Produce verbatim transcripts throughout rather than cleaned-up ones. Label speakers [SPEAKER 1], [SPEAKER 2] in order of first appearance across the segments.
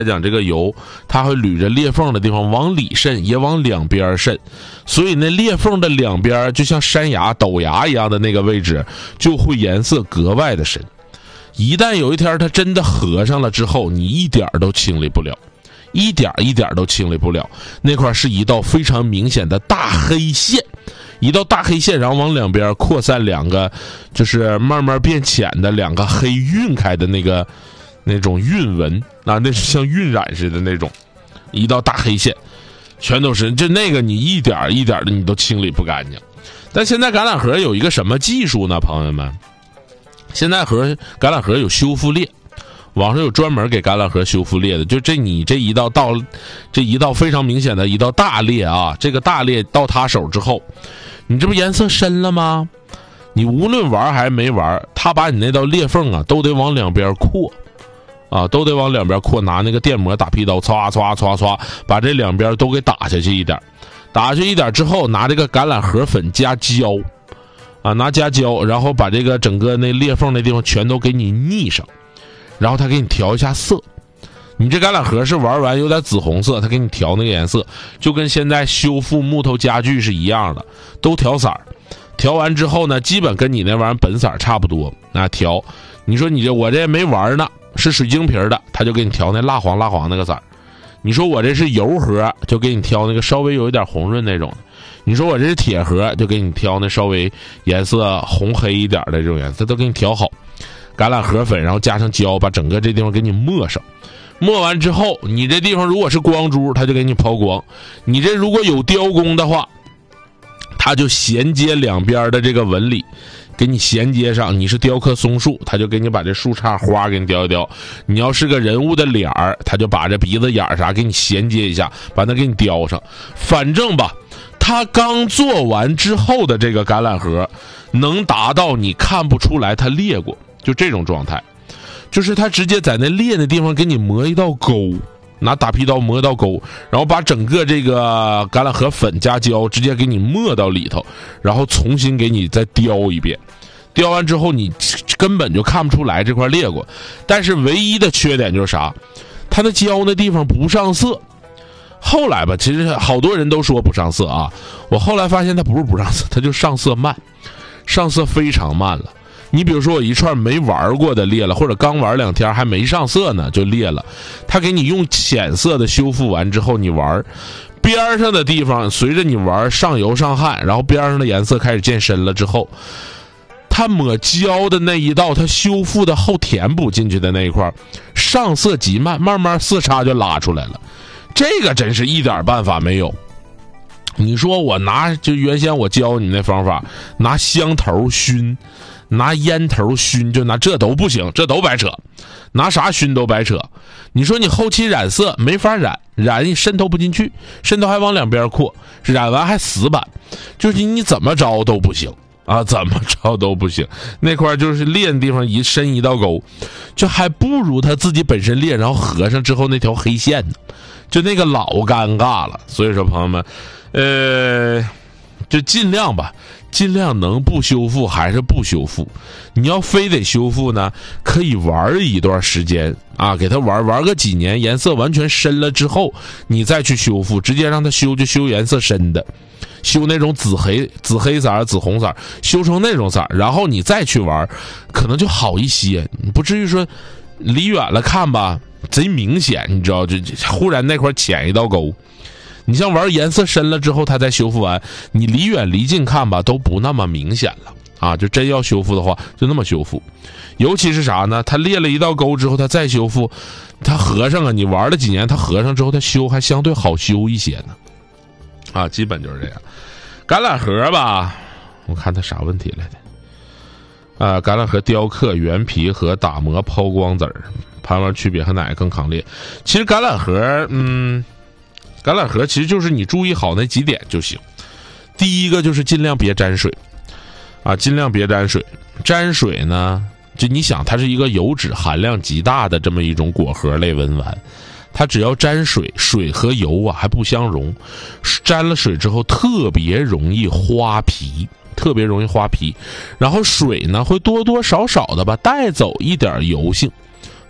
[SPEAKER 1] 讲这个油它会捋着裂缝的地方往里渗，也往两边渗，所以那裂缝的两边就像山崖陡崖一样的那个位置就会颜色格外的深。一旦有一天它真的合上了之后，你一点都清理不了，一点一点都清理不了，那块是一道非常明显的大黑线，一道大黑线，然后往两边扩散两个就是慢慢变浅的两个黑晕开的那个那种晕纹啊，那是像晕染似的那种一道大黑线，全都是，就那个你一点一点的你都清理不干净。但现在橄榄核有一个什么技术呢，朋友们？现在核橄榄核有修复裂，网上有专门给橄榄核修复裂的，就这你这一道到这一道非常明显的一道大裂啊，这个大裂到他手之后，你这不颜色深了吗？你无论玩还是没玩，他把你那道裂缝啊都得往两边扩啊，都得往两边扩，拿那个电磨打皮刀唰唰唰唰把这两边都给打下去一点，打下去一点之后，拿这个橄榄核粉加胶啊，拿加胶，然后把这个整个那裂缝那地方全都给你腻上，然后他给你调一下色。你这橄榄核是玩完有点紫红色，他给你调那个颜色，就跟现在修复木头家具是一样的，都调色儿。调完之后呢，基本跟你那玩意儿本色差不多。那调，你说你这我这没玩呢，是水晶皮的，他就给你调那蜡黄蜡黄那个色儿。你说我这是油盒，就给你挑那个稍微有一点红润那种的。你说我这是铁盒，就给你挑那稍微颜色红黑一点的这种颜色，都给你调好。橄榄核粉，然后加上胶，把整个这地方给你抹上。抹完之后，你这地方如果是光珠，它就给你抛光；你这如果有雕工的话，它就衔接两边的这个纹理，给你衔接上。你是雕刻松树，它就给你把这树杈花给你雕一雕；你要是个人物的脸儿，它就把这鼻子眼儿啥给你衔接一下，把它给你雕上。反正吧，它刚做完之后的这个橄榄核，能达到你看不出来它裂过，就这种状态。就是它直接在那裂的地方给你磨一道沟，拿打皮刀磨一道沟，然后把整个这个橄榄核粉加胶直接给你磨到里头，然后重新给你再雕一遍。雕完之后你根本就看不出来这块裂过，但是唯一的缺点就是啥？它的胶那地方不上色。后来吧，其实好多人都说不上色啊，我后来发现它不是不上色，它就上色慢，上色非常慢了。你比如说我一串没玩过的裂了，或者刚玩两天还没上色呢就裂了，他给你用浅色的修复完之后，你玩边上的地方随着你玩上油上汗，然后边上的颜色开始渐深了之后，他抹胶的那一道他修复的后填补进去的那一块上色极慢，慢慢色差就拉出来了。这个真是一点办法没有。你说我拿就原先我教你那方法，拿香头熏，拿烟头熏，就拿这都不行，这都白扯，拿啥熏都白扯。你说你后期染色没法染，染渗透不进去，渗透还往两边扩，染完还死板，就是你怎么着都不行啊，怎么着都不行。那块就是裂的地方一深一道沟，就还不如它自己本身裂，然后合上之后那条黑线呢，就那个老尴尬了。所以说朋友们，呃，就尽量吧，尽量能不修复还是不修复。你要非得修复呢，可以玩一段时间啊，给它玩玩个几年，颜色完全深了之后，你再去修复，直接让它修就修颜色深的，修那种紫黑紫黑色紫红色，修成那种色，然后你再去玩，可能就好一些。你不至于说离远了看吧贼明显，你知道，就忽然那块浅一道沟。你像玩颜色深了之后它再修复完，你离远离近看吧都不那么明显了啊。就真要修复的话就那么修复。尤其是啥呢，它裂了一道沟之后它再修复，它合上啊，你玩了几年它合上之后它修还相对好修一些呢啊，基本就是这样。橄榄核吧，我看它啥问题来的啊？橄榄核雕刻原皮和打磨抛光子儿盘玩区别和哪个更抗裂？其实橄榄核嗯橄榄核其实就是你注意好那几点就行。第一个就是尽量别沾水啊，尽量别沾水。沾水呢，就你想它是一个油脂含量极大的这么一种果核类文玩，它只要沾水，水和油啊还不相容，沾了水之后特别容易花皮，特别容易花皮。然后水呢会多多少少的吧带走一点油性，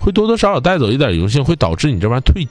[SPEAKER 1] 会多多少少带走一点油性，会导致你这玩意儿退